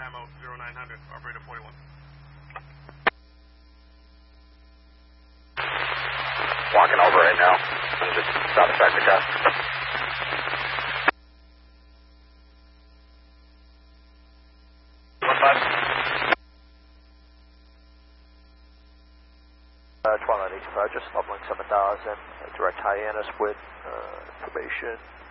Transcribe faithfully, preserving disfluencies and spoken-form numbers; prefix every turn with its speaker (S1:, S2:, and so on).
S1: Camo zero nine hundred, operator forty-one.
S2: Walking over right now. I'm just stop the traffic car. One five.
S3: Uh, Twilight eighty-five, just uplink seven thousand, direct Hyannis with uh, information.